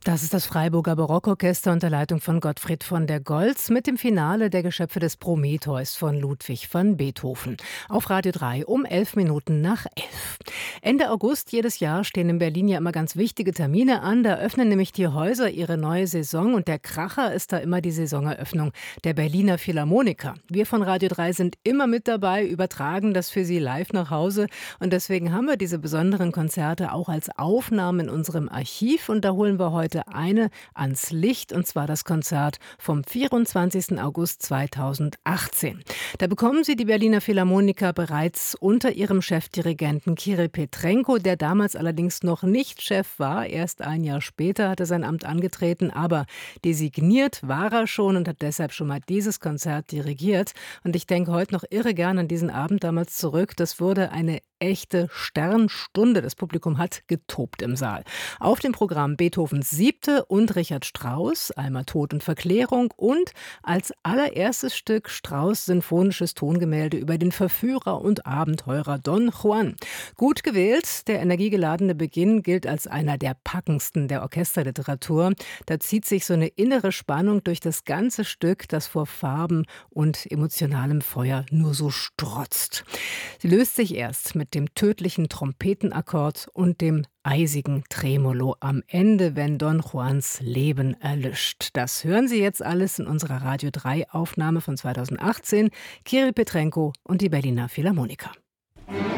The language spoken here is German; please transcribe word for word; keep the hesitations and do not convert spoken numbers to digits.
Das ist das Freiburger Barockorchester unter Leitung von Gottfried von der Goltz mit dem Finale der Geschöpfe des Prometheus von Ludwig van Beethoven. Auf Radio drei um elf Minuten nach elf. Ende August jedes Jahr stehen in Berlin ja immer ganz wichtige Termine an. Da öffnen nämlich die Häuser ihre neue Saison und der Kracher ist da immer die Saisoneröffnung der Berliner Philharmoniker. Wir von Radio drei sind immer mit dabei, übertragen das für Sie live nach Hause und deswegen haben wir diese besonderen Konzerte auch als Aufnahmen in unserem Archiv und da holen wir heute eine ans Licht, und zwar das Konzert vom vierundzwanzigsten August zweitausendachtzehn. Da bekommen Sie die Berliner Philharmoniker bereits unter ihrem Chefdirigenten Kirill Petrenko, der damals allerdings noch nicht Chef war. Erst ein Jahr später hat er sein Amt angetreten, aber designiert war er schon und hat deshalb schon mal dieses Konzert dirigiert. Und ich denke heute noch irre gern an diesen Abend damals zurück. Das wurde eine echte Sternstunde. Das Publikum hat getobt im Saal. Auf dem Programm Beethovens Siebte und Richard Strauss, einmal Tod und Verklärung und als allererstes Stück Strauss' sinfonisches Tongemälde über den Verführer und Abenteurer Don Juan. Gut gewählt, der energiegeladene Beginn gilt als einer der packendsten der Orchesterliteratur. Da zieht sich so eine innere Spannung durch das ganze Stück, das vor Farben und emotionalem Feuer nur so strotzt. Sie löst sich erst mit dem tödlichen Trompetenakkord und dem eisigen Tremolo am Ende, wenn Don Juans Leben erlischt. Das hören Sie jetzt alles in unserer Radio drei Aufnahme von zweitausendachtzehn. Kirill Petrenko und die Berliner Philharmoniker.